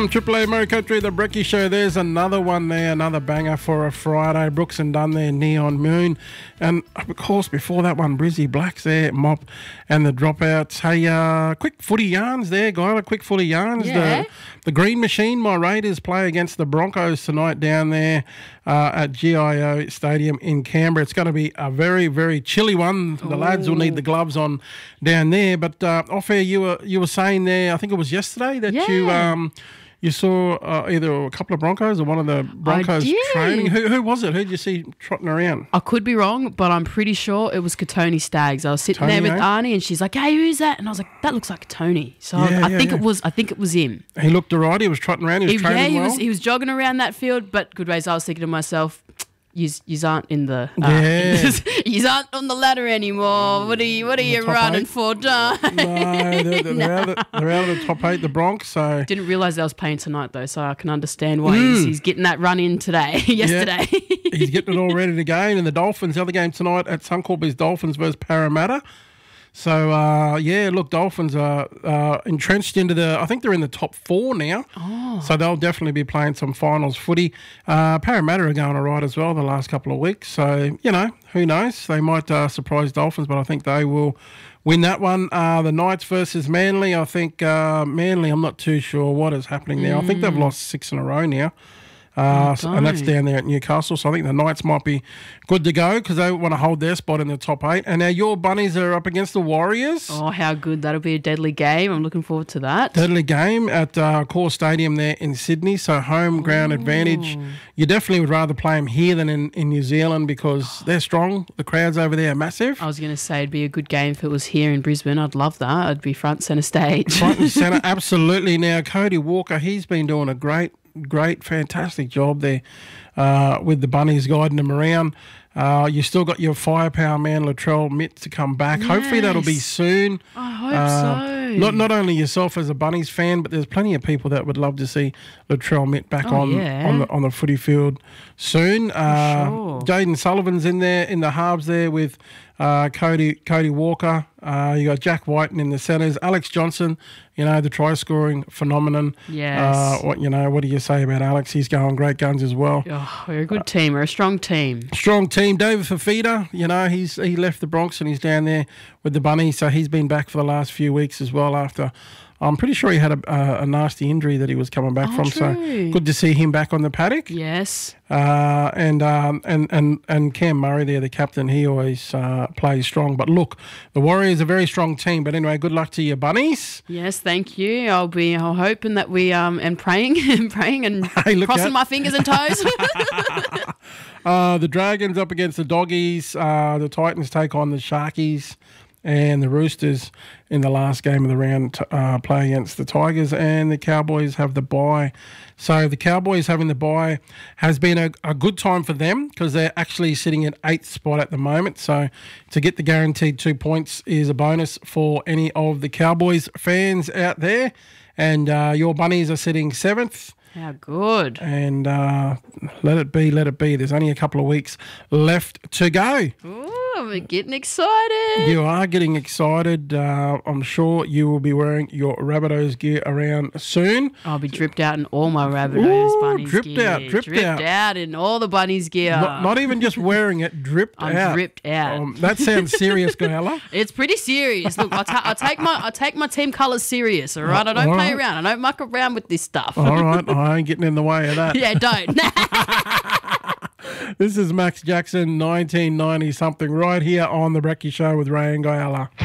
Triple A Mo Country, the Brekkie Show. There's another one there, another banger for a Friday. Brooks and Dunn there, Neon Moon. And, of course, before that one, Brizzy Blacks there, Mop and the Dropouts. Hey, quick footy yarns there, Gyla, quick footy yarns. Yeah. The Green Machine, my Raiders, play against the Broncos tonight down there at GIO Stadium in Canberra. It's going to be a very, very chilly one. The lads will need the gloves on down there. But off air, you were saying there, I think it was yesterday, that you saw either a couple of Broncos or one of the Broncos training. Who was it? Who did you see trotting around? I could be wrong, but I'm pretty sure it was Katoni Staggs. I was sitting there with Arnie, and she's like, "Hey, who's that?" And I was like, "That looks like Tony." So I think it was him. He looked alright. He was trotting around. He was training well. He was jogging around that field. But good ways. I was thinking to myself, Yous aren't in the yous aren't on the ladder anymore. What are you running for, John? No, they're out of the top 8, the Bronx. So didn't realise they was playing tonight though, so I can understand why he's getting that run in yesterday. Yeah. He's getting it all ready to go. And the Dolphins, the other game tonight at Suncorp is Dolphins versus Parramatta. So, Dolphins are entrenched into I think they're in the top 4 now. Oh. So they'll definitely be playing some finals footy. Parramatta are going all right as well the last couple of weeks. So, who knows? They might surprise Dolphins, but I think they will win that one. The Knights versus Manly. I think Manly, I'm not too sure what is happening there. I think they've lost 6 in a row now. And that's down there at Newcastle. So I think the Knights might be good to go because they want to hold their spot in the top 8. And now your Bunnies are up against the Warriors. Oh, how good. That'll be a deadly game. I'm looking forward to that. Deadly game at Core Stadium there in Sydney. So home ground advantage. You definitely would rather play them here than in New Zealand because they're strong. The crowds over there are massive. I was going to say it'd be a good game if it was here in Brisbane. I'd love that. I'd be front centre stage. Front and centre, absolutely. Now, Cody Walker, he's been doing a great, fantastic job there with the Bunnies, guiding them around. You still got your firepower man, Latrell Mitt, to come back. Yes. Hopefully that'll be soon. I hope so. Not only yourself as a Bunnies fan, but there's plenty of people that would love to see Latrell Mitt back on the footy field soon. Sure. Jaden Sullivan's in there in the halves there with Cody Walker. You got Jack Whiten in the centres. Alex Johnson, the try-scoring phenomenon. Yes. What do you say about Alex? He's going great guns as well. Oh, we're a good team. We're a strong team. Strong team. David Fafita, he left the Bronx and he's down there with the Bunnies, so he's been back for the last few weeks as well after... I'm pretty sure he had a nasty injury that he was coming back from. True. So good to see him back on the paddock. Yes. And Cam Murray there, the captain, he always plays strong. But look, the Warriors are a very strong team. But anyway, good luck to your Bunnies. Yes, thank you. I'll hoping that we and praying and crossing my fingers and toes. The Dragons up against the Doggies. The Titans take on the Sharkies. And the Roosters in the last game of the round play against the Tigers, and the Cowboys have the bye. So the Cowboys having the bye has been a good time for them because they're actually sitting at 8th spot at the moment. So to get the guaranteed 2 points is a bonus for any of the Cowboys fans out there. And your Bunnies are sitting 7th. How good. And let it be. There's only a couple of weeks left to go. Ooh, I'm getting excited. You are getting excited. I'm sure you will be wearing your Rabbitohs gear around soon. I'll be dripped out in all my Rabbitohs Bunnies dripped gear. Dripped out in all the Bunnies gear. Not even just wearing it, dripped out. I'm dripped out. That sounds serious, Gala. It's pretty serious. Look, I take my team colours serious, all right? I don't play around. I don't muck around with this stuff. All right, I ain't getting in the way of that. Yeah, don't. This is Max Jackson, 1990-something, right here on The Brekkie Show with Ray and Guyala.